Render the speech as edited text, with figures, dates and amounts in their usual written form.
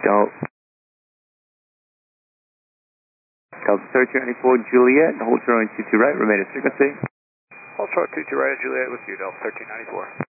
Delta 1394 Juliet, hold 022 right, remain at frequency. Hold short 22 right at Juliet with you, Delta 1394.